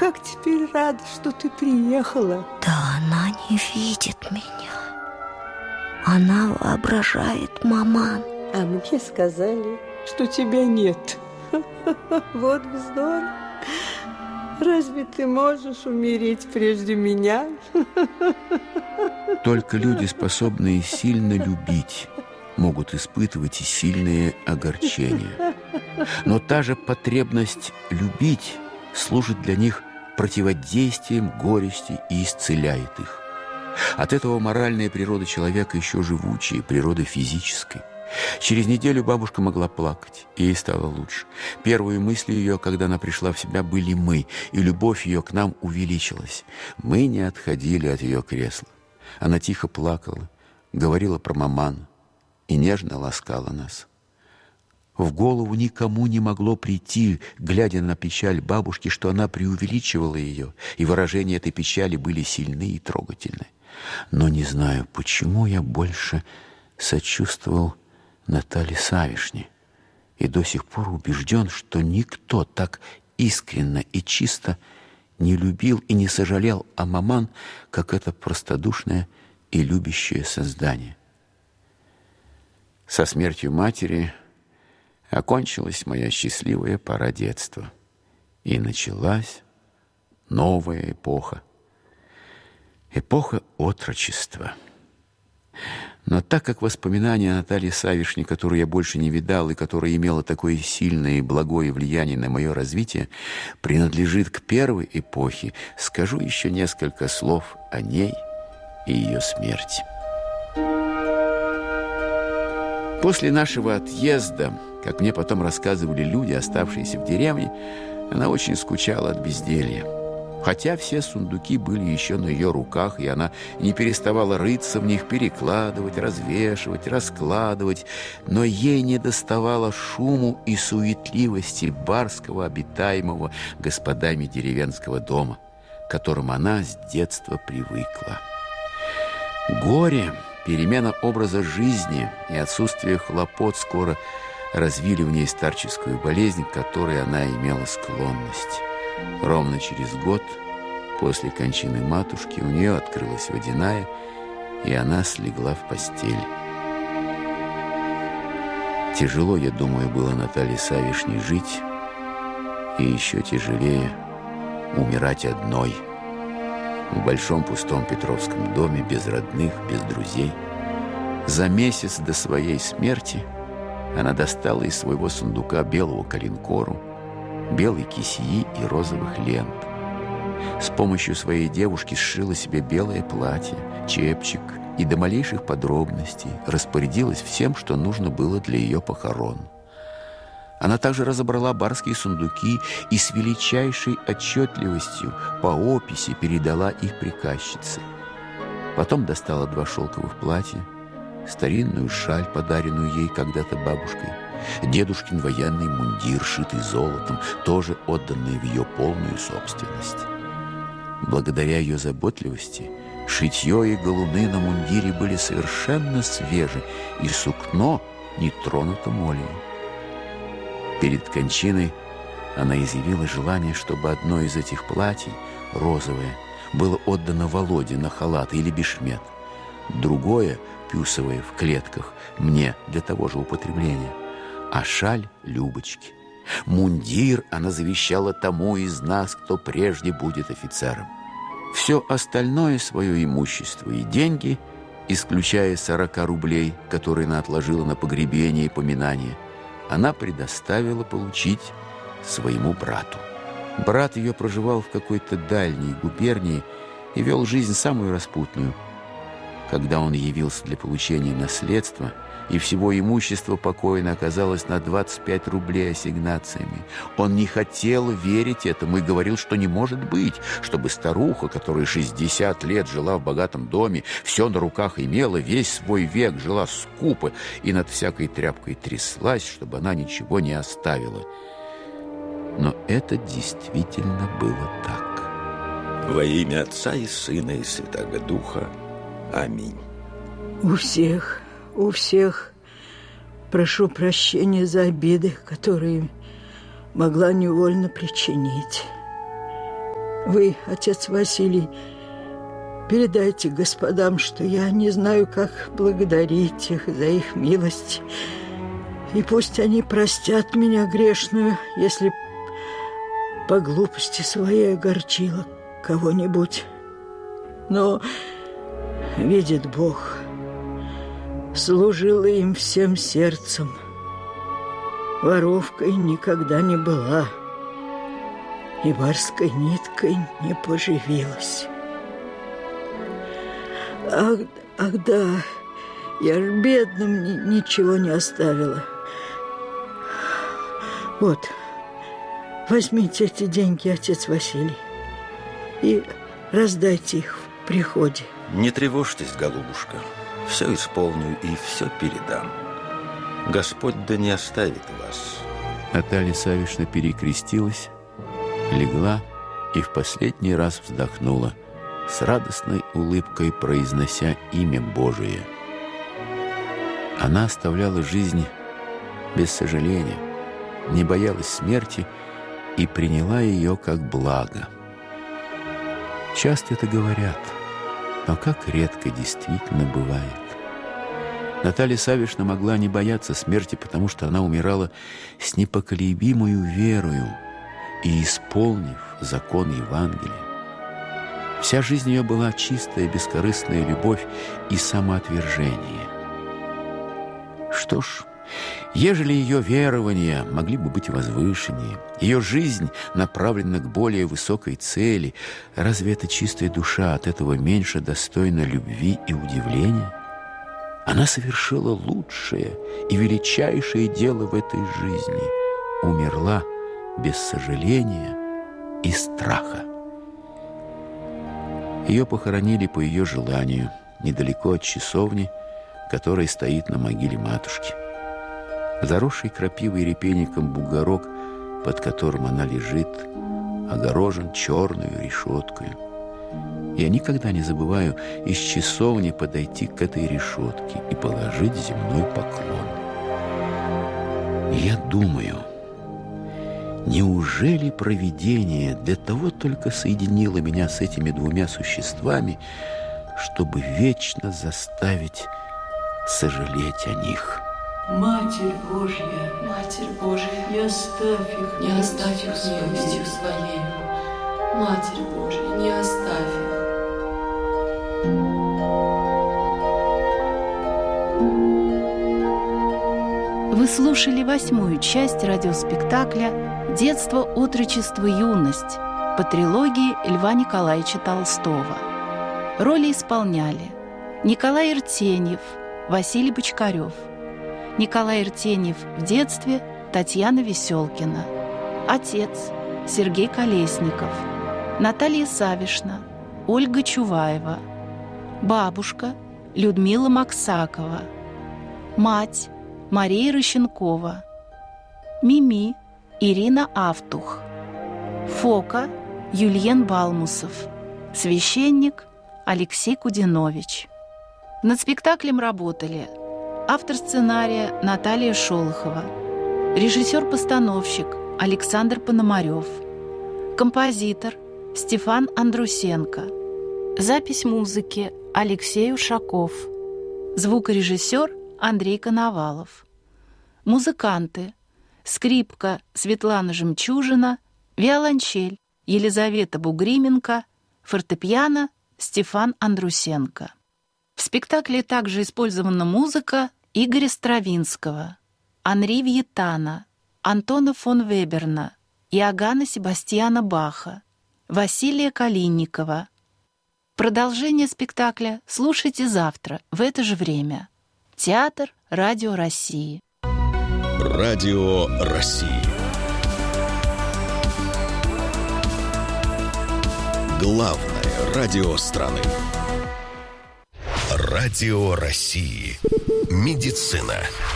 как теперь рада, что ты приехала. Да она не видит меня. Она воображает маман. А мне сказали, что тебя нет. Вот вздор. Разве ты можешь умереть прежде меня? Только люди, способные сильно любить, могут испытывать и сильные огорчения. Но та же потребность любить служит для них противодействием горести и исцеляет их. От этого моральная природа человека еще живучее природы физической. Через неделю бабушка могла плакать, и ей стало лучше. Первые мысли ее, когда она пришла в себя, были мы, и любовь ее к нам увеличилась. Мы не отходили от ее кресла. Она тихо плакала, говорила про маман и нежно ласкала нас. В голову никому не могло прийти, глядя на печаль бабушки, что она преувеличивала ее, и выражения этой печали были сильны и трогательны. Но не знаю, почему я больше сочувствовал Наталье Савишне и до сих пор убежден, что никто так искренно и чисто не любил и не сожалел о маман, как это простодушное и любящее создание. Со смертью матери окончилась моя счастливая пора детства, и началась новая эпоха, эпоха отрочества. Но так как воспоминание о Наталье Савишне, которую я больше не видал и которая имела такое сильное и благое влияние на мое развитие, принадлежит к первой эпохе, скажу еще несколько слов о ней и ее смерти. После нашего отъезда, как мне потом рассказывали люди, оставшиеся в деревне, она очень скучала от безделья. Хотя все сундуки были еще на ее руках, и она не переставала рыться в них, перекладывать, развешивать, раскладывать, но ей не доставало шуму и суетливости барского, обитаемого господами деревенского дома, к которому она с детства привыкла. Горе, перемена образа жизни и отсутствие хлопот скоро развили в ней старческую болезнь, к которой она имела склонность. Ровно через год после кончины матушки у нее открылась водяная, и она слегла в постель. Тяжело, я думаю, было Наталье Савишне жить, и еще тяжелее умирать одной в большом пустом Петровском доме, без родных, без друзей. За месяц до своей смерти она достала из своего сундука белого коленкору, белой кисеи и розовых лент. С помощью своей девушки сшила себе белое платье, чепчик и до малейших подробностей распорядилась всем, что нужно было для ее похорон. Она также разобрала барские сундуки и с величайшей отчетливостью по описи передала их приказчице. Потом достала 2 шелковых платья, старинную шаль, подаренную ей когда-то бабушкой, дедушкин военный мундир, шитый золотом, тоже отданный в ее полную собственность. Благодаря ее заботливости шитье и галуны на мундире были совершенно свежи, и сукно не тронуто молью. Перед кончиной она изъявила желание, чтобы одно из этих платьев, розовое, было отдано Володе на халат или бешмет, другое, пюсовое, в клетках, мне для того же употребления, а шаль — Любочке. Мундир она завещала тому из нас, кто прежде будет офицером. Все остальное свое имущество и деньги, исключая 40 рублей, которые она отложила на погребение и поминание, она предоставила получить своему брату. Брат ее проживал в какой-то дальней губернии и вел жизнь самую распутную. Когда он явился для получения наследства, и всего имущества покойно оказалось на 25 рублей ассигнациями, он не хотел верить этому и говорил, что не может быть, чтобы старуха, которая 60 лет жила в богатом доме, все на руках имела, весь свой век жила скупо и над всякой тряпкой тряслась, чтобы она ничего не оставила. Но это действительно было так. Во имя Отца и Сына и Святаго Духа. Аминь. У всех прошу прощения за обиды, которые могла невольно причинить. Вы, отец Василий, передайте господам, что я не знаю, как благодарить их за их милость. И пусть они простят меня грешную, если по глупости своей огорчила кого-нибудь. Но, видит Бог, служила им всем сердцем. Воровкой никогда не была, и барской ниткой не поживилась. Ах да, я ж бедным ничего не оставила. Вот, возьмите эти деньги, отец Василий, и раздайте их в приходе. Не тревожьтесь, голубушка, все исполню и все передам. Господь да не оставит вас. Наталья Савишна перекрестилась, легла и в последний раз вздохнула, с радостной улыбкой произнося имя Божие. Она оставляла жизнь без сожаления, не боялась смерти и приняла ее как благо. Часто это говорят, но как редко действительно бывает. Наталья Савишна могла не бояться смерти, потому что она умирала с непоколебимою верою и исполнив закон Евангелия. Вся жизнь ее была чистая, бескорыстная любовь и самоотвержение. Что ж, ежели ее верования могли бы быть возвышеннее, ее жизнь направлена к более высокой цели, разве эта чистая душа от этого меньше достойна любви и удивления? Она совершила лучшее и величайшее дело в этой жизни. Умерла без сожаления и страха. Ее похоронили по ее желанию, недалеко от часовни, которая стоит на могиле матушки. Заросший крапивой и репейником бугорок, под которым она лежит, огорожен черной решеткой. Я никогда не забываю из часовни подойти к этой решетке и положить земной поклон. Я думаю, неужели провидение для того только соединило меня с этими двумя существами, чтобы вечно заставить сожалеть о них? Матерь Божья, Матерь Божья, не оставь их, не оставь их милостью своей. Матерь Божья, не оставь их. Вы слушали 8-ю часть радиоспектакля «Детство, отрочество, юность» по трилогии Льва Николаевича Толстого. Роли исполняли Николай Иртеньев, Василий Бочкарев. Николай Иртеньев в детстве Татьяна Веселкина. Отец Сергей Колесников. Наталья Савишна, Ольга Чуваева. Бабушка Людмила Максакова. Мать Мария Рощенкова. Мими Ирина Автух. Фока Юльен Балмусов. Священник Алексей Кудинович. Над спектаклем работали автор сценария Наталья Шолохова, режиссер-постановщик Александр Пономарев, композитор Стефан Андрусенко, запись музыки Алексей Ушаков, звукорежиссер Андрей Коновалов, музыканты: скрипка Светлана Жемчужина, виолончель Елизавета Бугрименко, фортепиано Стефан Андрусенко. В спектакле также использована музыка Игоря Стравинского, Анри Вьетана, Антона фон Веберна, Иоганна Себастьяна Баха, Василия Калинникова. Продолжение спектакля слушайте завтра в это же время. Театр Радио России. Радио России. Главное радио страны. Радио России. Медицина.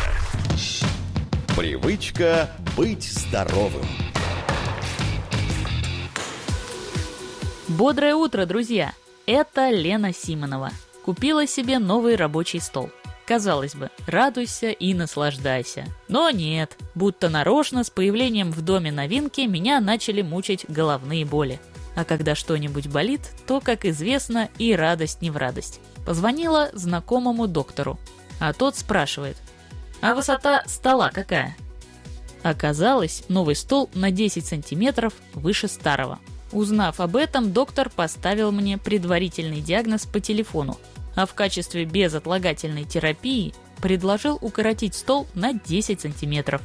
Привычка быть здоровым. Бодрое утро, друзья! Это Лена Симонова. Купила себе новый рабочий стол. Казалось бы, радуйся и наслаждайся. Но нет, будто нарочно с появлением в доме новинки меня начали мучить головные боли. А когда что-нибудь болит, то, как известно, и радость не в радость. Позвонила знакомому доктору, а тот спрашивает: «А высота стола какая?» Оказалось, новый стол на 10 сантиметров выше старого. Узнав об этом, доктор поставил мне предварительный диагноз по телефону, а в качестве безотлагательной терапии предложил укоротить стол на 10 сантиметров.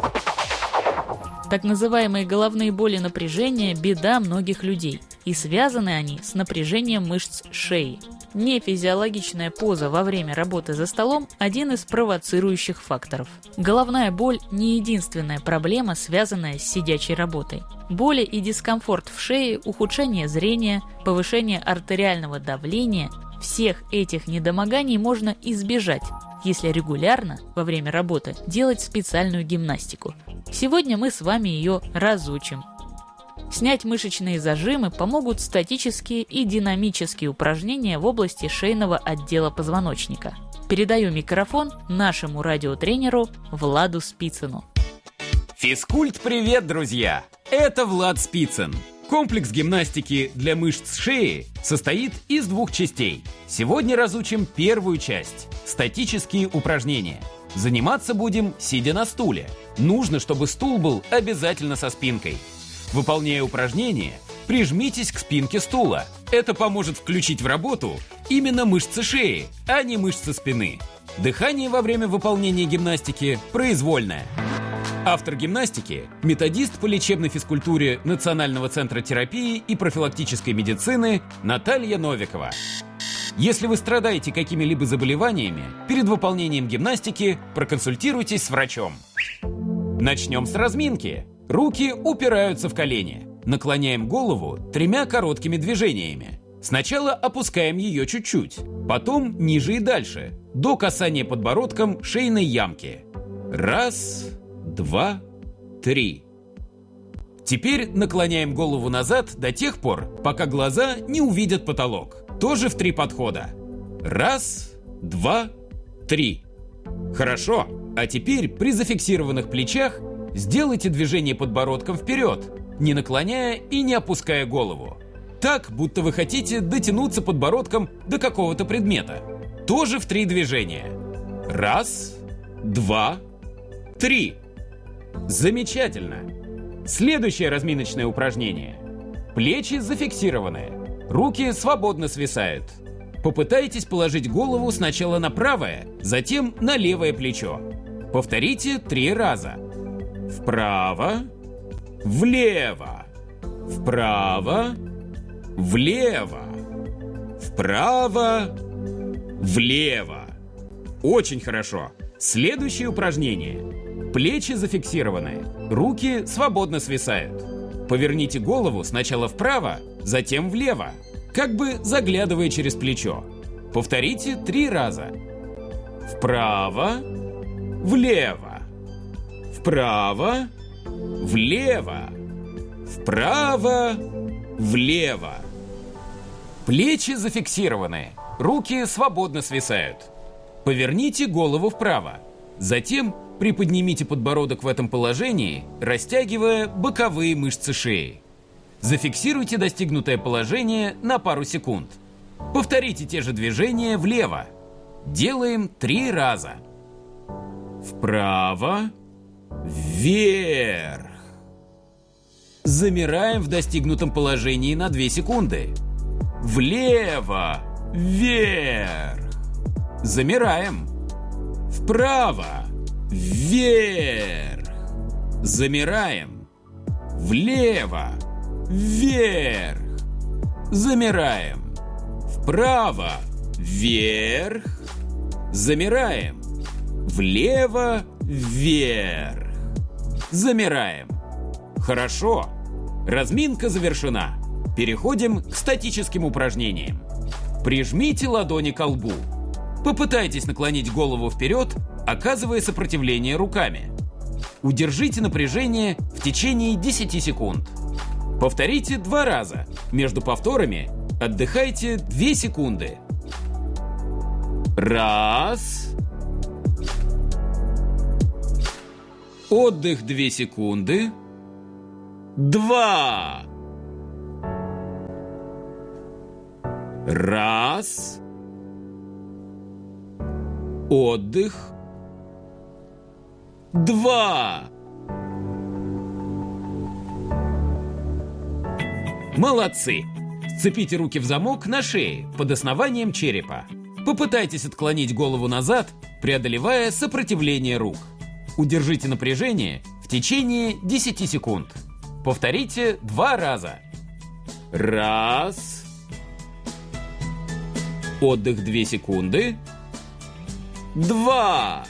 Так называемые головные боли напряжения – беда многих людей, и связаны они с напряжением мышц шеи. Нефизиологичная поза во время работы за столом – один из провоцирующих факторов. Головная боль – не единственная проблема, связанная с сидячей работой. Боли и дискомфорт в шее, ухудшение зрения, повышение артериального давления – всех этих недомоганий можно избежать, если регулярно во время работы делать специальную гимнастику. Сегодня мы с вами ее разучим. Снять мышечные зажимы помогут статические и динамические упражнения в области шейного отдела позвоночника. Передаю микрофон нашему радиотренеру Владу Спицыну. Физкульт-привет, друзья! Это Влад Спицын. Комплекс гимнастики для мышц шеи состоит из 2 частей. Сегодня разучим первую часть – статические упражнения. Заниматься будем, сидя на стуле. Нужно, чтобы стул был обязательно со спинкой. Выполняя упражнения, прижмитесь к спинке стула. Это поможет включить в работу именно мышцы шеи, а не мышцы спины. Дыхание во время выполнения гимнастики произвольное. Автор гимнастики – методист по лечебной физкультуре Национального центра терапии и профилактической медицины Наталья Новикова. Если вы страдаете какими-либо заболеваниями, перед выполнением гимнастики проконсультируйтесь с врачом. Начнем с разминки. Руки упираются в колени. Наклоняем голову 3 короткими движениями. Сначала опускаем ее чуть-чуть, потом ниже и дальше, до касания подбородком шейной ямки. 1, 2, 3. Теперь наклоняем голову назад до тех пор, пока глаза не увидят потолок. Тоже в 3 подхода. 1, 2, 3. Хорошо. А теперь при зафиксированных плечах сделайте движение подбородком вперед, не наклоняя и не опуская голову. Так, будто вы хотите дотянуться подбородком до какого-то предмета. Тоже в 3 движения. 1, 2, 3. Замечательно. Следующее разминочное упражнение. Плечи зафиксированы. Руки свободно свисают. Попытайтесь положить голову сначала на правое, затем на левое плечо. Повторите 3 раза. Вправо, влево, вправо, влево, вправо, влево. Очень хорошо. Следующее упражнение. Плечи зафиксированы, руки свободно свисают. Поверните голову сначала вправо, затем влево, как бы заглядывая через плечо. Повторите 3 раза. Вправо, влево, вправо, влево, вправо, влево. Плечи зафиксированы, руки свободно свисают. Поверните голову вправо. Затем приподнимите подбородок в этом положении, растягивая боковые мышцы шеи. Зафиксируйте достигнутое положение на пару секунд. Повторите те же движения влево. Делаем 3 раза. Вправо, вверх. Замираем в достигнутом положении на 2 секунды. Влево, вверх. Замираем. Вправо, вверх. Замираем. Влево, вверх. Замираем. Вправо, вверх. Замираем. Влево, вверх. Замираем. Хорошо. Разминка завершена. Переходим к статическим упражнениям. Прижмите ладони к лбу. Попытайтесь наклонить голову вперед, оказывая сопротивление руками. Удержите напряжение в течение 10 секунд. Повторите 2 раза. Между повторами отдыхайте 2 секунды. 1. Отдых 2 секунды. 2. Раз. Отдых. 2. Молодцы! Сцепите руки в замок на шее, под основанием черепа. Попытайтесь отклонить голову назад, преодолевая сопротивление рук. Удержите напряжение в течение 10 секунд. Повторите 2 раза. Раз. Отдых 2 секунды. 2.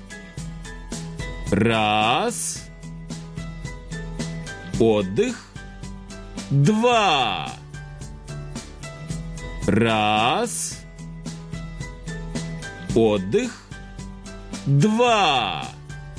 Раз. Отдых. 2. Раз. Отдых. 2.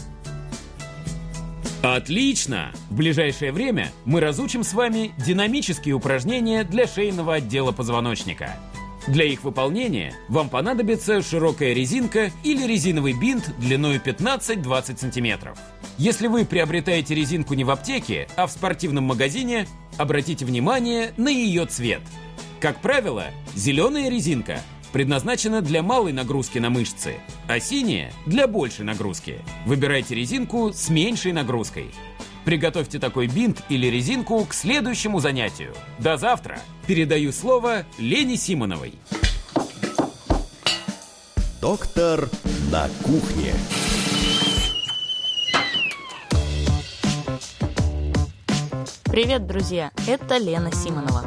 Отлично! В ближайшее время мы разучим с вами динамические упражнения для шейного отдела позвоночника. Для их выполнения вам понадобится широкая резинка или резиновый бинт длиной 15-20 см. Если вы приобретаете резинку не в аптеке, а в спортивном магазине, обратите внимание на ее цвет. Как правило, зеленая резинка предназначена для малой нагрузки на мышцы, а синяя – для большей нагрузки. Выбирайте резинку с меньшей нагрузкой. Приготовьте такой бинт или резинку к следующему занятию. До завтра! Передаю слово Лене Симоновой. Доктор на кухне. Привет, друзья! Это Лена Симонова.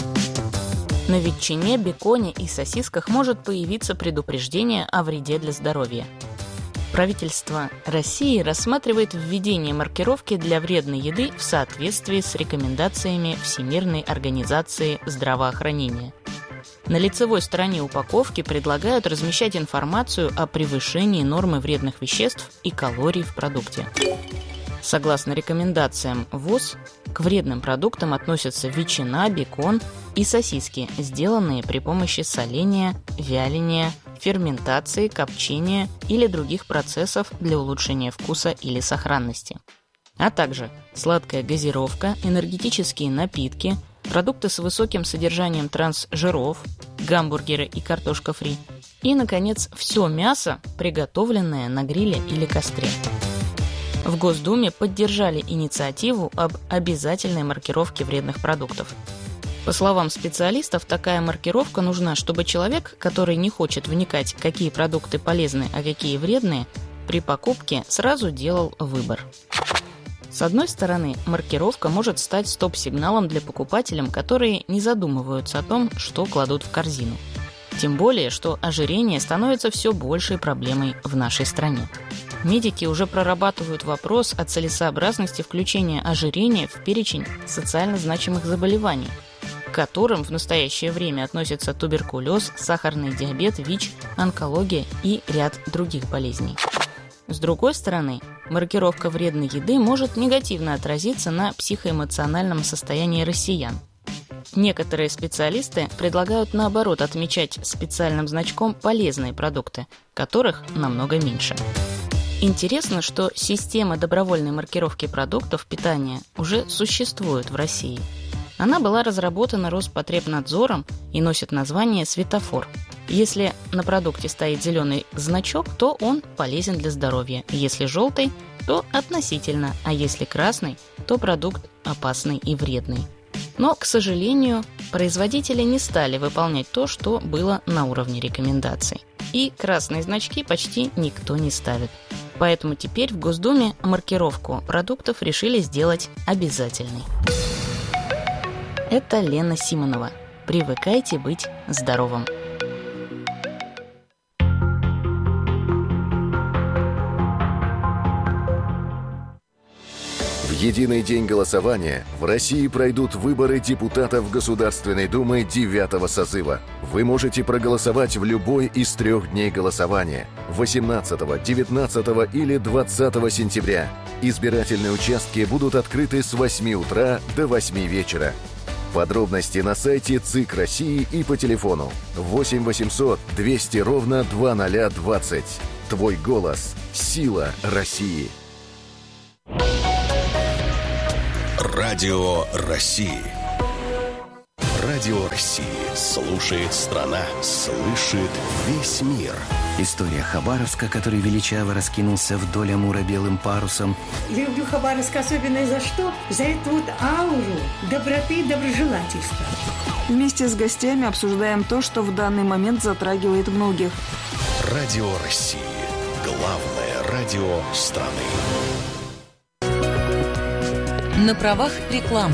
На ветчине, беконе и сосисках может появиться предупреждение о вреде для здоровья. Правительство России рассматривает введение маркировки для вредной еды в соответствии с рекомендациями Всемирной организации здравоохранения. На лицевой стороне упаковки предлагают размещать информацию о превышении нормы вредных веществ и калорий в продукте. Согласно рекомендациям ВОЗ, к вредным продуктам относятся ветчина, бекон и сосиски, сделанные при помощи соления, вяления, ферментации, копчения или других процессов для улучшения вкуса или сохранности. А также сладкая газировка, энергетические напитки, продукты с высоким содержанием трансжиров, гамбургеры и картошка фри. И, наконец, все мясо, приготовленное на гриле или костре. В Госдуме поддержали инициативу об обязательной маркировке вредных продуктов. По словам специалистов, такая маркировка нужна, чтобы человек, который не хочет вникать, какие продукты полезны, а какие вредные, при покупке сразу делал выбор. С одной стороны, маркировка может стать стоп-сигналом для покупателей, которые не задумываются о том, что кладут в корзину. Тем более, что ожирение становится все большей проблемой в нашей стране. Медики уже прорабатывают вопрос о целесообразности включения ожирения в перечень социально значимых заболеваний, к которым в настоящее время относятся туберкулез, сахарный диабет, ВИЧ, онкология и ряд других болезней. С другой стороны, маркировка вредной еды может негативно отразиться на психоэмоциональном состоянии россиян. Некоторые специалисты предлагают, наоборот, отмечать специальным значком полезные продукты, которых намного меньше. Интересно, что система добровольной маркировки продуктов питания уже существует в России. Она была разработана Роспотребнадзором и носит название «Светофор». Если на продукте стоит зеленый значок, то он полезен для здоровья. Если желтый, то относительно, а если красный, то продукт опасный и вредный. Но, к сожалению, производители не стали выполнять то, что было на уровне рекомендаций. И красные значки почти никто не ставит. Поэтому теперь в Госдуме маркировку продуктов решили сделать обязательной. Это Лена Симонова. Привыкайте быть здоровым. В единый день голосования в России пройдут выборы депутатов Государственной Думы 9-го созыва. Вы можете проголосовать в любой из 3 дней голосования – 18, 19 или 20 сентября. Избирательные участки будут открыты с 8 утра до 8 вечера. Подробности на сайте ЦИК России и по телефону 8 800 200 ровно 2020. Твой голос – сила России. Радио России. Радио России. Слушает страна. Слышит весь мир. История Хабаровска, который величаво раскинулся вдоль Амура белым парусом. Люблю Хабаровск особенно за что? За эту вот ауру доброты и доброжелательства. Вместе с гостями обсуждаем то, что в данный момент затрагивает многих. Радио России. Главное радио страны. На правах рекламы.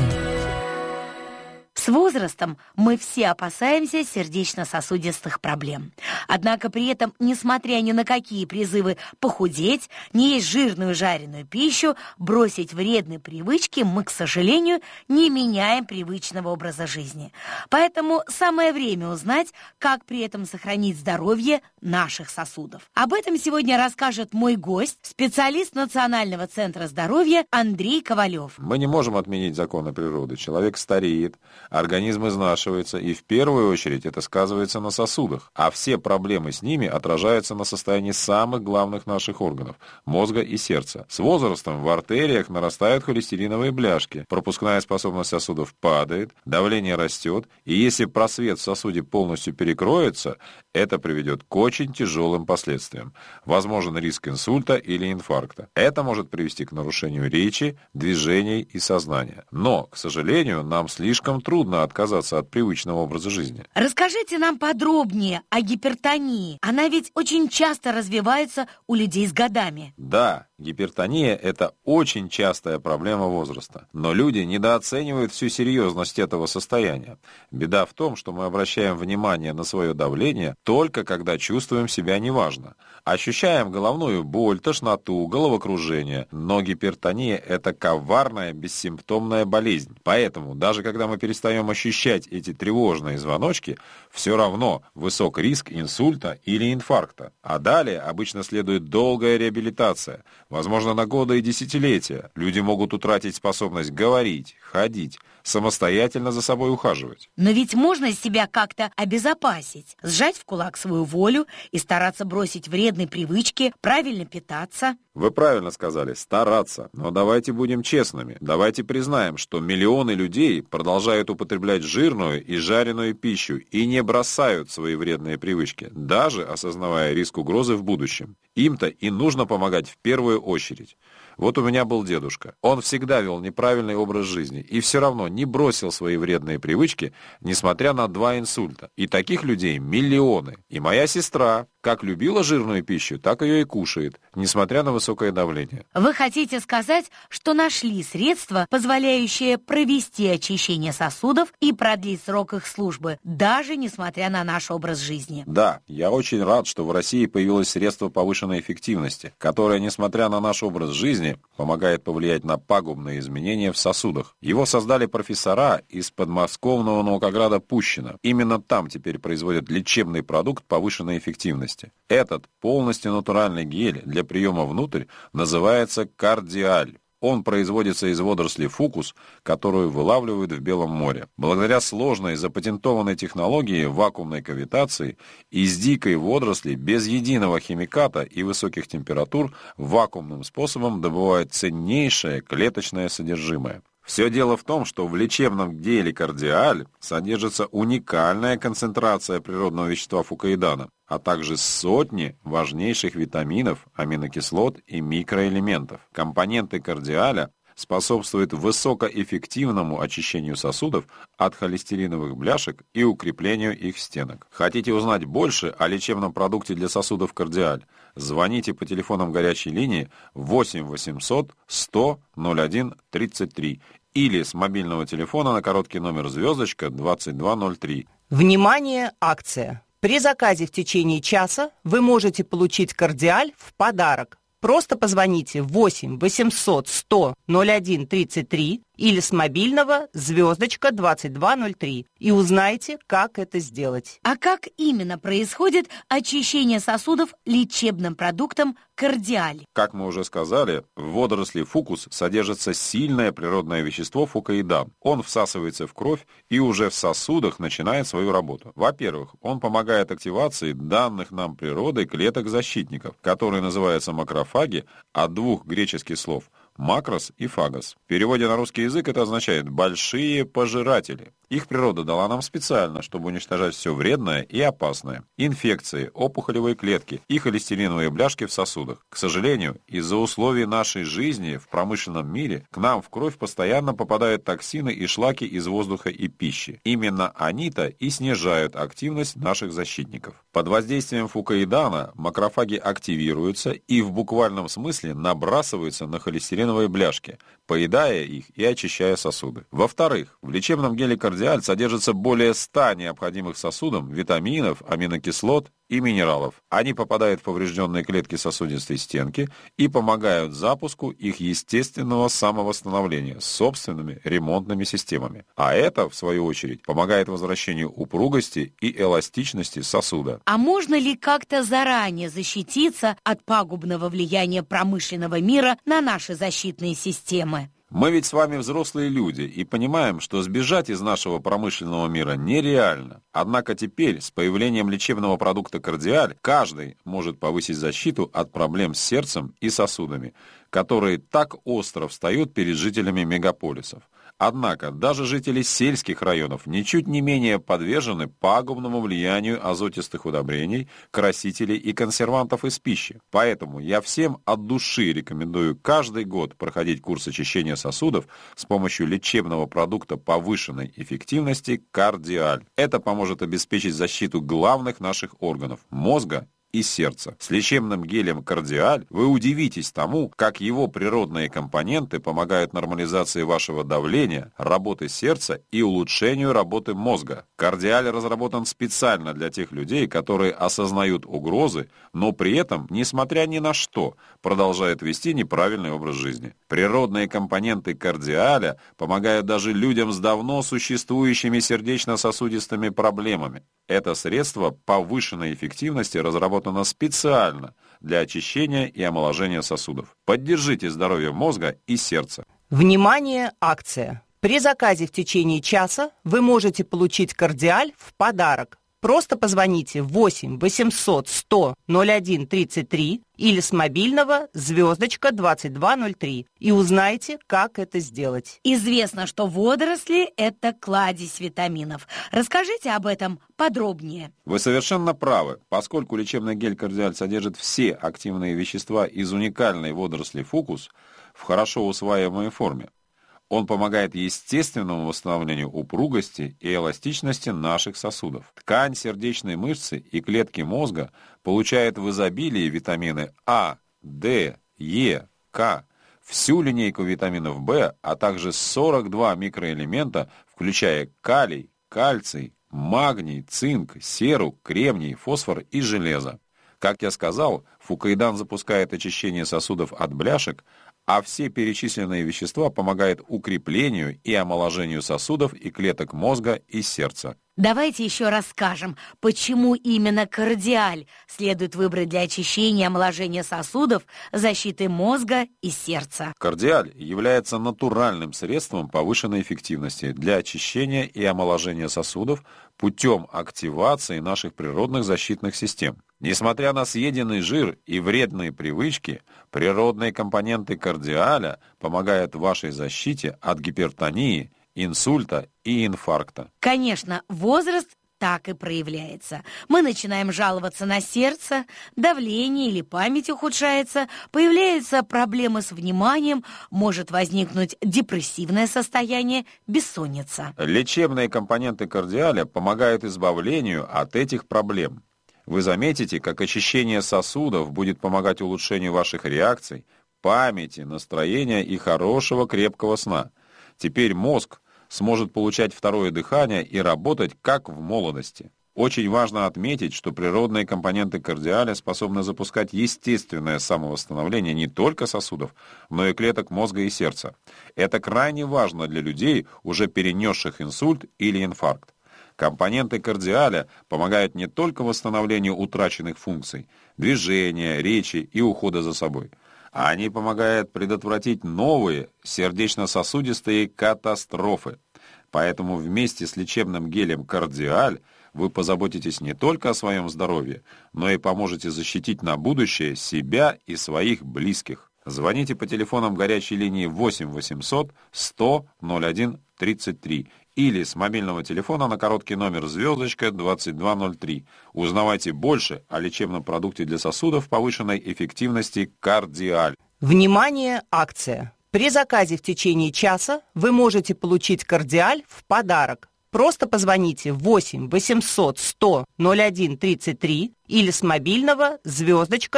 С возрастом мы все опасаемся сердечно-сосудистых проблем. Однако при этом, несмотря ни на какие призывы похудеть, не есть жирную жареную пищу, бросить вредные привычки, мы, к сожалению, не меняем привычного образа жизни. Поэтому самое время узнать, как при этом сохранить здоровье наших сосудов. Об этом сегодня расскажет мой гость, специалист Национального центра здоровья Андрей Ковалев. Мы не можем отменить законы природы. Человек стареет, организм изнашивается, и в первую очередь это сказывается на сосудах, а все проблемы с ними отражаются на состоянии самых главных наших органов – мозга и сердца. С возрастом в артериях нарастают холестериновые бляшки, пропускная способность сосудов падает, давление растет, и если просвет в сосуде полностью перекроется, это приведет к очень тяжелым последствиям. Возможен риск инсульта или инфаркта. Это может привести к нарушению речи, движений и сознания. Но, к сожалению, нам слишком трудно отказаться от привычного образа жизни. Расскажите нам подробнее о гипертонии. Она ведь очень часто развивается у людей с годами. Да, гипертония – это очень частая проблема возраста. Но люди недооценивают всю серьезность этого состояния. Беда в том, что мы обращаем внимание на свое давление только когда чувствуем себя неважно. Ощущаем головную боль, тошноту, головокружение. Но гипертония – это коварная, бессимптомная болезнь. Поэтому, даже когда мы перестаем ощущать эти тревожные звоночки, все равно высок риск инсульта или инфаркта. А далее обычно следует долгая реабилитация, возможно, на годы и десятилетия. Люди могут утратить способность говорить, ходить, самостоятельно за собой ухаживать. Но ведь можно себя как-то обезопасить, сжать в кулак свою волю и стараться бросить вредные привычки, правильно питаться. Вы правильно сказали, стараться. Но давайте будем честными. Давайте признаем, что миллионы людей продолжают употреблять жирную и жареную пищу и не бросают свои вредные привычки, даже осознавая риск угрозы в будущем. Им-то и нужно помогать в первую очередь. Вот у меня был дедушка. Он всегда вел неправильный образ жизни и все равно не бросил свои вредные привычки, несмотря на 2 инсульта. И таких людей миллионы. И моя сестра как любила жирную пищу, так ее и кушает, несмотря на высокое давление. Вы хотите сказать, что нашли средства, позволяющие провести очищение сосудов и продлить срок их службы, даже несмотря на наш образ жизни? Да, я очень рад, что в России появилось средство повышенной эффективности, которое, несмотря на наш образ жизни, помогает повлиять на пагубные изменения в сосудах. Его создали профессора из подмосковного наукограда Пущино. Именно там теперь производят лечебный продукт повышенной эффективности. Этот полностью натуральный гель для приема внутрь называется кардиаль. Он производится из водорослей фукус, которую вылавливают в Белом море. Благодаря сложной запатентованной технологии вакуумной кавитации из дикой водоросли без единого химиката и высоких температур вакуумным способом добывают ценнейшее клеточное содержимое. Все дело в том, что в лечебном геле кардиаль содержится уникальная концентрация природного вещества фукоидана, а также сотни важнейших витаминов, аминокислот и микроэлементов. Компоненты кардиаля способствует высокоэффективному очищению сосудов от холестериновых бляшек и укреплению их стенок. Хотите узнать больше о лечебном продукте для сосудов кардиаль? Звоните по телефонам горячей линии 8 800 100 01 33 или с мобильного телефона на короткий номер звездочка 2203. Внимание, акция! При заказе в течение часа вы можете получить кардиаль в подарок. Просто позвоните 8 800 100 01 33 или с мобильного звездочка 2203 и узнайте, как это сделать. А как именно происходит очищение сосудов лечебным продуктом кардиаль? Как мы уже сказали, в водоросли фукус содержится сильное природное вещество фукоидан. Он всасывается в кровь и уже в сосудах начинает свою работу. Во-первых, он помогает активации данных нам природой клеток-защитников, которые называются макрофаги, от 2 греческих слов макрос и фагос. В переводе на русский язык это означает «большие пожиратели». Их природа дала нам специально, чтобы уничтожать все вредное и опасное. Инфекции, опухолевые клетки и холестериновые бляшки в сосудах. К сожалению, из-за условий нашей жизни в промышленном мире к нам в кровь постоянно попадают токсины и шлаки из воздуха и пищи. Именно они-то и снижают активность наших защитников. Под воздействием фукоидана макрофаги активируются и в буквальном смысле набрасываются на холестериновые бляшки, поедая их и очищая сосуды. Во-вторых, в лечебном геле «Кардиаль» содержится более 100 необходимых сосудам витаминов, аминокислот и минералов. Они попадают в поврежденные клетки сосудистой стенки и помогают запуску их естественного самовосстановления с собственными ремонтными системами. А это, в свою очередь, помогает возвращению упругости и эластичности сосуда. А можно ли как-то заранее защититься от пагубного влияния промышленного мира на наши защитные системы? Мы ведь с вами взрослые люди и понимаем, что сбежать из нашего промышленного мира нереально. Однако теперь, с появлением лечебного продукта «Кардиаль», каждый может повысить защиту от проблем с сердцем и сосудами, которые так остро встают перед жителями мегаполисов. Однако даже жители сельских районов ничуть не менее подвержены пагубному влиянию азотистых удобрений, красителей и консервантов из пищи. Поэтому я всем от души рекомендую каждый год проходить курс очищения сосудов с помощью лечебного продукта повышенной эффективности «Кардиаль». Это поможет обеспечить защиту главных наших органов – мозга и сердца. С лечебным гелем «Кардиаль» вы удивитесь тому, как его природные компоненты помогают нормализации вашего давления, работы сердца и улучшению работы мозга. «Кардиаль» разработан специально для тех людей, которые осознают угрозы, но при этом, несмотря ни на что, продолжают вести неправильный образ жизни. Природные компоненты «Кардиаля» помогают даже людям с давно существующими сердечно-сосудистыми проблемами. Это средство повышенной эффективности разработано специально для очищения и омоложения сосудов. Поддержите здоровье мозга и сердца. Внимание, акция! При заказе в течение часа вы можете получить «Кардиаль» в подарок. Просто позвоните 8 800 100 01 33 или с мобильного *2203 и узнайте, как это сделать. Известно, что водоросли – это кладезь витаминов. Расскажите об этом подробнее. Вы совершенно правы, поскольку лечебный гель «Кардиаль» содержит все активные вещества из уникальной водоросли фукус в хорошо усваиваемой форме. Он помогает естественному восстановлению упругости и эластичности наших сосудов. Ткань сердечной мышцы и клетки мозга получают в изобилии витамины А, Д, Е, К, всю линейку витаминов В, а также 42 микроэлемента, включая калий, кальций, магний, цинк, серу, кремний, фосфор и железо. Как я сказал, фукоидан запускает очищение сосудов от бляшек, а все перечисленные вещества помогают укреплению и омоложению сосудов и клеток мозга и сердца. Давайте еще расскажем, почему именно «Кардиаль» следует выбрать для очищения и омоложения сосудов, защиты мозга и сердца. «Кардиаль» является натуральным средством повышенной эффективности для очищения и омоложения сосудов путем активации наших природных защитных систем. Несмотря на съеденный жир и вредные привычки, природные компоненты «Кардиаля» помогают вашей защите от гипертонии, инсульта и инфаркта. Конечно, возраст так и проявляется. Мы начинаем жаловаться на сердце, давление или память ухудшается, появляются проблемы с вниманием, может возникнуть депрессивное состояние, бессонница. Лечебные компоненты «Кардиаля» помогают избавлению от этих проблем. Вы заметите, как очищение сосудов будет помогать улучшению ваших реакций, памяти, настроения и хорошего крепкого сна. Теперь мозг сможет получать второе дыхание и работать как в молодости. Очень важно отметить, что природные компоненты «Кардиаля» способны запускать естественное самовосстановление не только сосудов, но и клеток мозга и сердца. Это крайне важно для людей, уже перенесших инсульт или инфаркт. Компоненты «Кардиаля» помогают не только восстановлению утраченных функций, движения, речи и ухода за собой, а они помогают предотвратить новые сердечно-сосудистые катастрофы. Поэтому вместе с лечебным гелем «Кардиаль» вы позаботитесь не только о своем здоровье, но и поможете защитить на будущее себя и своих близких. Звоните по телефонам горячей линии 8 800 100 01 33 или с мобильного телефона на короткий номер звездочка 2203. Узнавайте больше о лечебном продукте для сосудов повышенной эффективности «Кардиаль». Внимание, акция! При заказе в течение часа вы можете получить «Кардиаль» в подарок. Просто позвоните 8 800 100 01 33 или с мобильного звездочка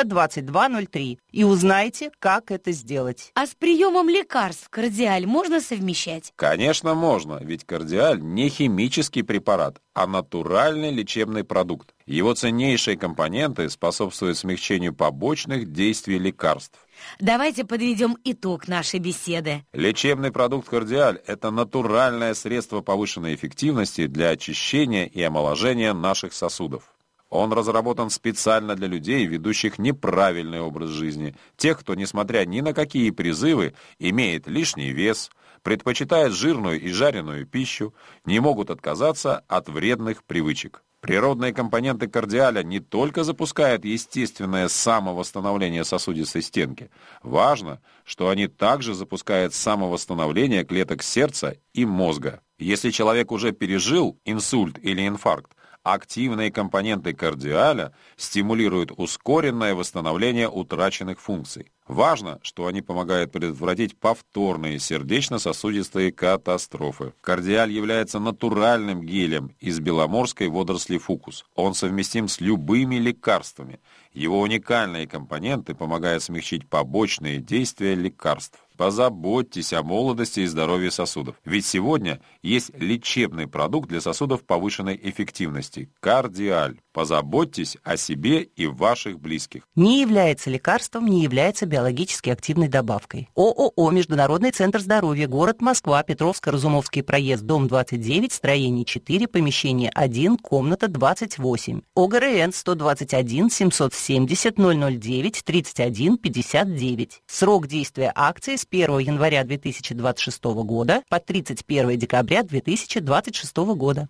2203 и узнайте, как это сделать. А с приемом лекарств «Кардиаль» можно совмещать? Конечно, можно, ведь «Кардиаль» не химический препарат, а натуральный лечебный продукт. Его ценнейшие компоненты способствуют смягчению побочных действий лекарств. Давайте подведем итог нашей беседы. Лечебный продукт «Кардиаль» – это натуральное средство повышенной эффективности для очищения и омоложения наших сосудов. Он разработан специально для людей, ведущих неправильный образ жизни, тех, кто, несмотря ни на какие призывы, имеет лишний вес, предпочитает жирную и жареную пищу, не могут отказаться от вредных привычек. Природные компоненты «Кардиаля» не только запускают естественное самовосстановление сосудистой стенки. Важно, что они также запускают самовосстановление клеток сердца и мозга. Если человек уже пережил инсульт или инфаркт, активные компоненты «Кардиаля» стимулируют ускоренное восстановление утраченных функций. Важно, что они помогают предотвратить повторные сердечно-сосудистые катастрофы. «Кардиаль» является натуральным гелем из беломорской водоросли фукус. Он совместим с любыми лекарствами. Его уникальные компоненты помогают смягчить побочные действия лекарств. Позаботьтесь о молодости и здоровье сосудов. Ведь сегодня есть лечебный продукт для сосудов повышенной эффективности – «Кардиаль». Позаботьтесь о себе и ваших близких. Не является лекарством, не является биологически активной добавкой. ООО «Международный центр здоровья», город Москва, Петровско-Разумовский проезд, дом 29, строение 4, помещение 1, комната 28. ОГРН 121 770 009 31 59. Срок действия акции с 1 января 2026 года по 31 декабря 2026 года.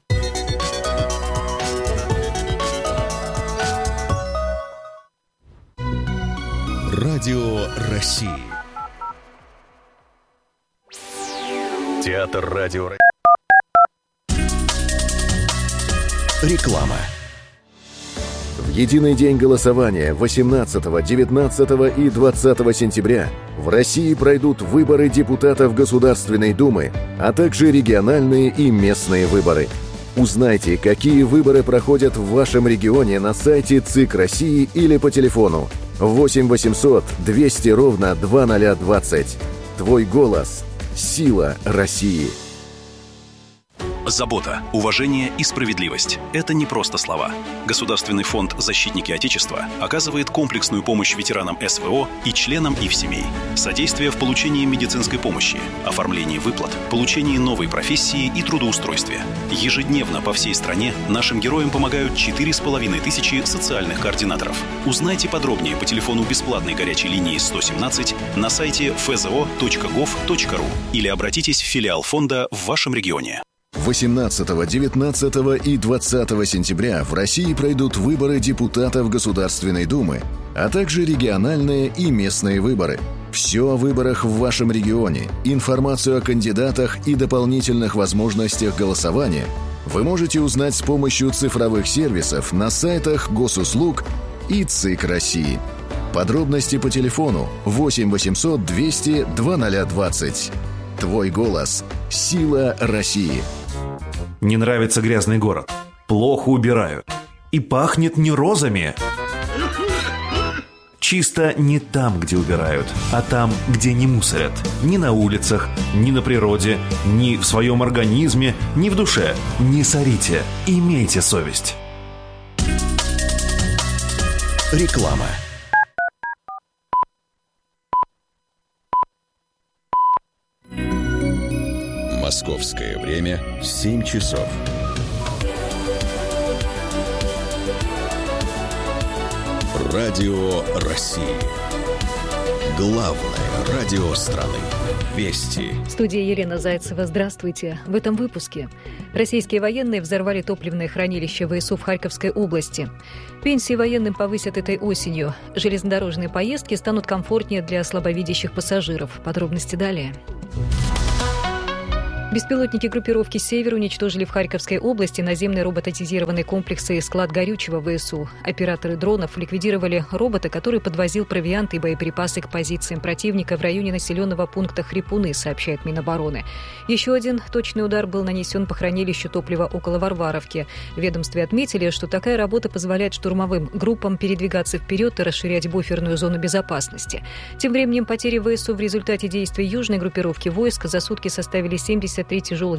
Радио России. Театр радио. Реклама. В единый день голосования 18, 19 и 20 сентября в России пройдут выборы депутатов Государственной Думы, а также региональные и местные выборы. Узнайте, какие выборы проходят в вашем регионе на сайте ЦИК России или по телефону 8 800 200 ровно 2020. Твой голос – сила России. Забота, уважение и справедливость – это не просто слова. Государственный фонд «Защитники Отечества» оказывает комплексную помощь ветеранам СВО и членам их семей. Содействие в получении медицинской помощи, оформлении выплат, получении новой профессии и трудоустройстве. Ежедневно по всей стране нашим героям помогают 4500 социальных координаторов. Узнайте подробнее по телефону бесплатной горячей линии 117 на сайте fzo.gov.ru или обратитесь в филиал фонда в вашем регионе. 18, 19 и 20 сентября в России пройдут выборы депутатов Государственной Думы, а также региональные и местные выборы. Все о выборах в вашем регионе, информацию о кандидатах и дополнительных возможностях голосования вы можете узнать с помощью цифровых сервисов на сайтах Госуслуг и ЦИК России. Подробности по телефону 8 800 200 2020. Твой голос – сила России. Не нравится грязный город. Плохо убирают. И пахнет не розами. Чисто не там, где убирают, а там, где не мусорят. Ни на улицах, ни на природе, ни в своем организме, ни в душе. Не сорите. Имейте совесть. Реклама. Московское время 7 часов. Радио России. Главное радио страны. Вести. В студии Елена Зайцева. Здравствуйте. В этом выпуске. Российские военные взорвали топливное хранилище ВСУ в Харьковской области. Пенсии военным повысят этой осенью. Железнодорожные поездки станут комфортнее для слабовидящих пассажиров. Подробности далее. Беспилотники группировки «Север» уничтожили в Харьковской области наземные роботизированные комплексы и склад горючего ВСУ. Операторы дронов ликвидировали робота, который подвозил провианты и боеприпасы к позициям противника в районе населенного пункта Хрипуны, сообщает Минобороны. Еще один точный удар был нанесен по хранилищу топлива около Варваровки. В ведомстве отметили, что такая работа позволяет штурмовым группам передвигаться вперед и расширять буферную зону безопасности. Тем временем потери ВСУ в результате действий южной группировки войск за сутки составили 73 тяжелых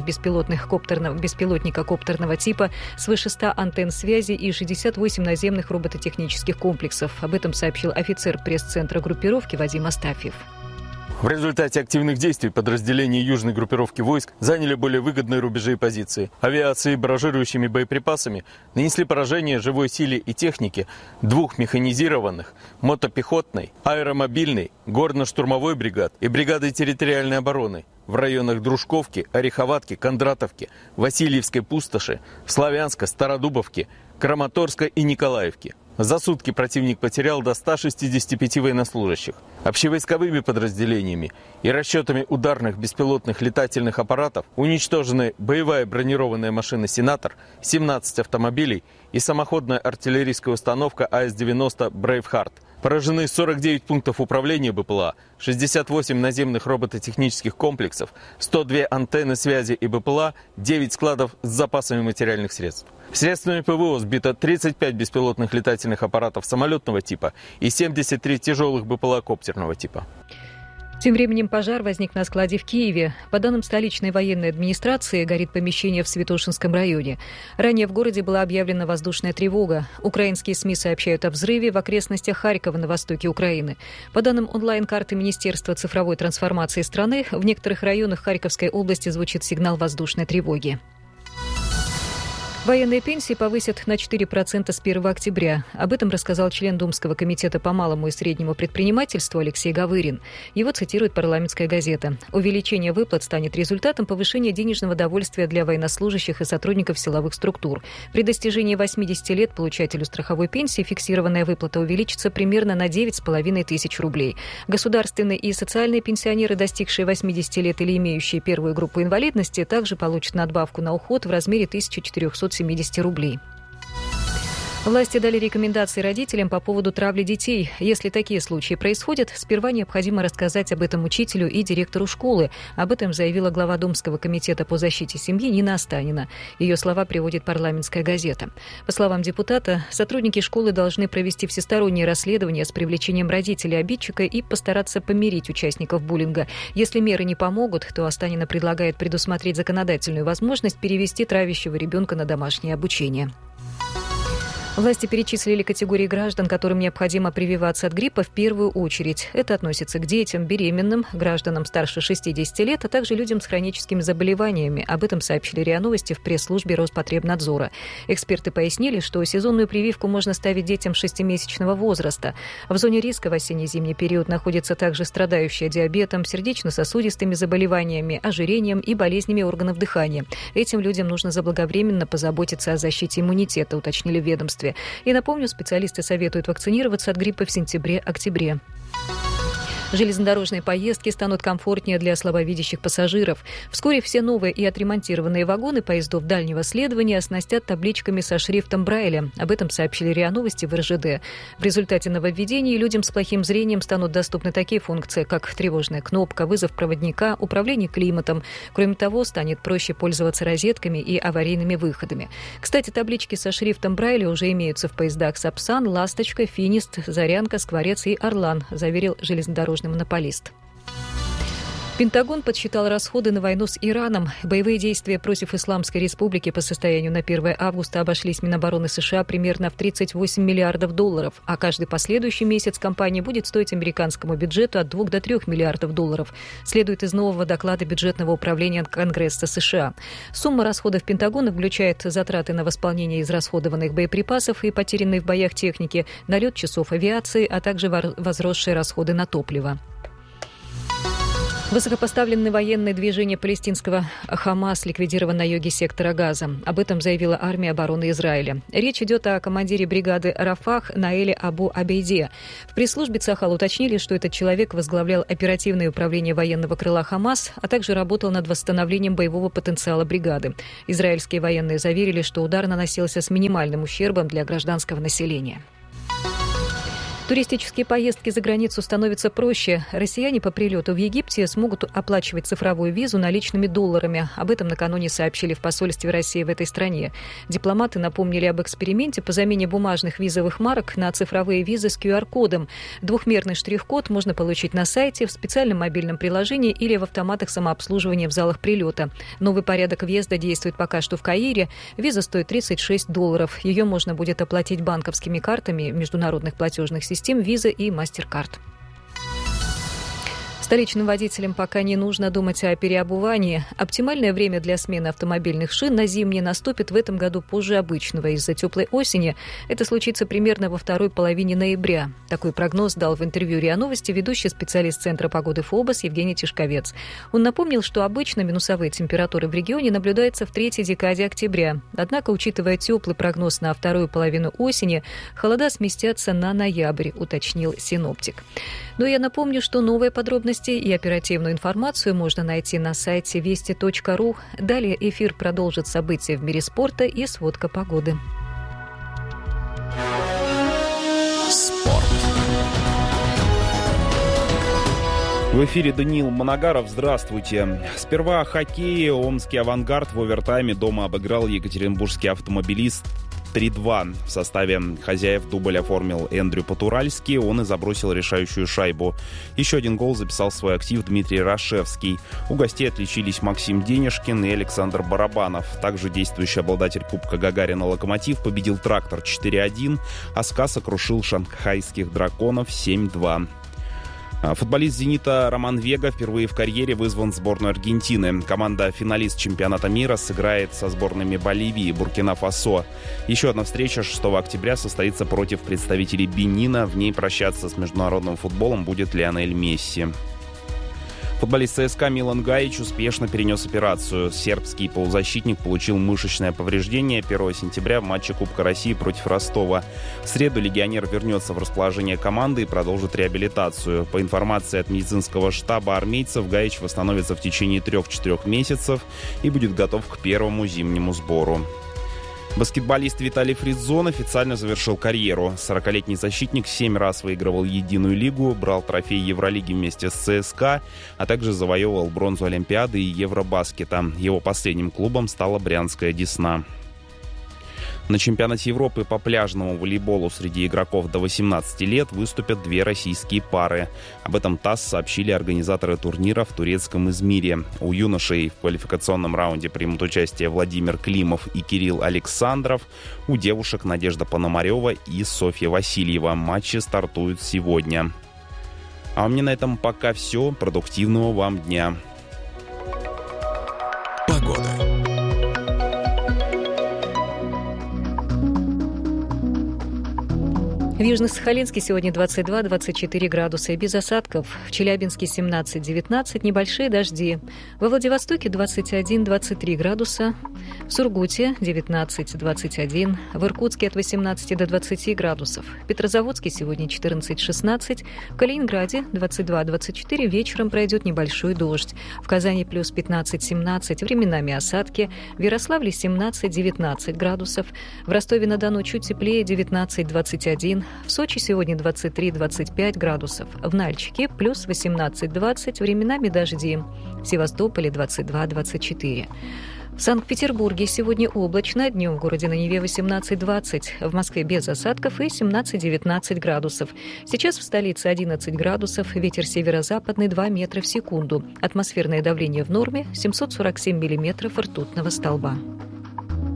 беспилотника коптерного типа, свыше 100 антенн связи и 68 наземных робототехнических комплексов. Об этом сообщил офицер пресс-центра группировки Вадим Астафьев. В результате активных действий подразделения южной группировки войск заняли более выгодные рубежи и позиции. Авиацией и баражирующими боеприпасами нанесли поражение живой силе и технике 2 механизированных, мотопехотной, аэромобильной, горно-штурмовой бригад и бригады территориальной обороны в районах Дружковки, Ореховатки, Кондратовки, Васильевской пустоши, Славянска, Стародубовки, Краматорска и Николаевки. За сутки противник потерял до 165 военнослужащих. Общевойсковыми подразделениями и расчетами ударных беспилотных летательных аппаратов уничтожены боевая бронированная машина «Сенатор», 17 автомобилей и самоходная артиллерийская установка АС-90 «Брейвхард». Поражены 49 пунктов управления БПЛА, 68 наземных робототехнических комплексов, 102 антенны связи и БПЛА, 9 складов с запасами материальных средств. Средствами ПВО сбито 35 беспилотных летательных аппаратов самолетного типа и 73 тяжелых БПЛА коптерного типа. Тем временем пожар возник на складе в Киеве. По данным столичной военной администрации, горит помещение в Святошинском районе. Ранее в городе была объявлена воздушная тревога. Украинские СМИ сообщают о взрыве в окрестностях Харькова на востоке Украины. По данным онлайн-карты Министерства цифровой трансформации страны, в некоторых районах Харьковской области звучит сигнал воздушной тревоги. Военные пенсии повысят на 4% с 1 октября. Об этом рассказал член Думского комитета по малому и среднему предпринимательству Алексей Гавырин. Его цитирует «Парламентская газета». Увеличение выплат станет результатом повышения денежного довольствия для военнослужащих и сотрудников силовых структур. При достижении 80 лет получателю страховой пенсии фиксированная выплата увеличится примерно на 9,5 тысяч рублей. Государственные и социальные пенсионеры, достигшие 80 лет или имеющие первую группу инвалидности, также получат надбавку на уход в размере 1470 рублей. Власти дали рекомендации родителям по поводу травли детей. Если такие случаи происходят, сперва необходимо рассказать об этом учителю и директору школы. Об этом заявила глава Думского комитета по защите семьи Нина Останина. Ее слова приводит «Парламентская газета». По словам депутата, сотрудники школы должны провести всестороннее расследование с привлечением родителей обидчика и постараться помирить участников буллинга. Если меры не помогут, то Останина предлагает предусмотреть законодательную возможность перевести травящего ребенка на домашнее обучение. Власти перечислили категории граждан, которым необходимо прививаться от гриппа в первую очередь. Это относится к детям, беременным, гражданам старше 60 лет, а также людям с хроническими заболеваниями. Об этом сообщили РИА Новости в пресс-службе Роспотребнадзора. Эксперты пояснили, что сезонную прививку можно ставить детям 6-месячного возраста. В зоне риска в осенне-зимний период находятся также страдающие диабетом, сердечно-сосудистыми заболеваниями, ожирением и болезнями органов дыхания. Этим людям нужно заблаговременно позаботиться о защите иммунитета, уточнили в ведомстве. И напомню, специалисты советуют вакцинироваться от гриппа в сентябре-октябре. Железнодорожные поездки станут комфортнее для слабовидящих пассажиров. Вскоре все новые и отремонтированные вагоны поездов дальнего следования оснастят табличками со шрифтом Брайля. Об этом сообщили РИА Новости в РЖД. В результате нововведений людям с плохим зрением станут доступны такие функции, как тревожная кнопка, вызов проводника, управление климатом. Кроме того, станет проще пользоваться розетками и аварийными выходами. Кстати, таблички со шрифтом Брайля уже имеются в поездах «Сапсан», «Ласточка», «Финист», «Зарянка», «Скворец» и «Орлан», заверил железнодорожный монополист. Пентагон подсчитал расходы на войну с Ираном. Боевые действия против Исламской Республики по состоянию на 1 августа обошлись Минобороны США примерно в $38 миллиардов, а каждый последующий месяц кампании будет стоить американскому бюджету от 2 до 3 миллиардов долларов. Следует из нового доклада бюджетного управления Конгресса США. Сумма расходов Пентагона включает затраты на восполнение израсходованных боеприпасов и потерянной в боях техники, налет часов авиации, а также возросшие расходы на топливо. Высокопоставленное военное движение палестинского «Хамас» ликвидировано на юге сектора Газа. Об этом заявила армия обороны Израиля. Речь идет о командире бригады «Рафах» Наэле Абу-Абейде. В пресс-службе Цахал уточнили, что этот человек возглавлял оперативное управление военного крыла «Хамас», а также работал над восстановлением боевого потенциала бригады. Израильские военные заверили, что удар наносился с минимальным ущербом для гражданского населения. Туристические поездки за границу становятся проще. Россияне по прилету в Египте смогут оплачивать цифровую визу наличными долларами. Об этом накануне сообщили в посольстве России в этой стране. Дипломаты напомнили об эксперименте по замене бумажных визовых марок на цифровые визы с QR-кодом. Двухмерный штрих-код можно получить на сайте, в специальном мобильном приложении или в автоматах самообслуживания в залах прилета. Новый порядок въезда действует пока что в Каире. Виза стоит $36. Ее можно будет оплатить банковскими картами международных платежных систем Visa и MasterCard. Столичным водителям пока не нужно думать о переобувании. Оптимальное время для смены автомобильных шин на зимние наступит в этом году позже обычного. Из-за теплой осени это случится примерно во второй половине ноября. Такой прогноз дал в интервью РИА Новости ведущий специалист Центра погоды ФОБОС Евгений Тишковец. Он напомнил, что обычно минусовые температуры в регионе наблюдаются в третьей декаде октября. Однако, учитывая теплый прогноз на вторую половину осени, холода сместятся на ноябрь, уточнил синоптик. Но я напомню, что новые подробности и оперативную информацию можно найти на сайте вести.ру. Далее эфир продолжит события в мире спорта и сводка погоды. Спорт. В эфире Даниил Моногаров. Здравствуйте. Сперва о хоккее. Омский «Авангард» в овертайме дома обыграл екатеринбургский «Автомобилист» 3-2. В составе хозяев дубль оформил Эндрю Потуральский. Он и забросил решающую шайбу. Еще один гол записал в свой актив Дмитрий Рашевский. У гостей отличились Максим Денежкин и Александр Барабанов. Также действующий обладатель Кубка Гагарина «Локомотив» победил «Трактор» 4-1, а «СКА» сокрушил шанхайских «Драконов» 7-2. Футболист «Зенита» Роман Вега впервые в карьере вызван в сборную Аргентины. Команда-финалист чемпионата мира сыграет со сборными Боливии и Буркина-Фасо. Еще одна встреча 6 октября состоится против представителей Бенина. В ней прощаться с международным футболом будет Лионель Месси. Футболист ЦСКА Милан Гаич успешно перенес операцию. Сербский полузащитник получил мышечное повреждение 1 сентября в матче Кубка России против Ростова. В среду легионер вернется в расположение команды и продолжит реабилитацию. По информации от медицинского штаба армейцев, Гаич восстановится в течение 3-4 месяцев и будет готов к первому зимнему сбору. Баскетболист Виталий Фридзон официально завершил карьеру. 40-летний защитник 7 раз выигрывал единую лигу, брал трофей Евролиги вместе с ЦСКА, а также завоевывал бронзу Олимпиады и Евробаскета. Его последним клубом стала Брянская Десна. На чемпионате Европы по пляжному волейболу среди игроков до 18 лет выступят 2 российские пары. Об этом ТАСС сообщили организаторы турнира в турецком Измире. У юношей в квалификационном раунде примут участие Владимир Климов и Кирилл Александров. У девушек Надежда Пономарева и Софья Васильева. Матчи стартуют сегодня. А у меня на этом пока все. Продуктивного вам дня. Погода. В Южно-Сахалинске сегодня 22-24 градуса и без осадков. В Челябинске 17-19, небольшие дожди. Во Владивостоке 21-23 градуса. В Сургуте 19-21. В Иркутске от 18 до 20 градусов. В Петрозаводске сегодня 14-16. В Калининграде 22-24. Вечером пройдет небольшой дождь. В Казани плюс 15-17. Временами осадки. В Ярославле 17-19 градусов. В Ростове-на-Дону чуть теплее 19-21. В Сочи сегодня 23-25 градусов. В Нальчике плюс 18-20, временами дожди. В Севастополе 22-24. В Санкт-Петербурге сегодня облачно, днем в городе на Неве 18-20, в Москве без осадков и 17-19 градусов. Сейчас в столице 11 градусов, ветер северо-западный 2 метра в секунду. Атмосферное давление в норме 747 миллиметров ртутного столба.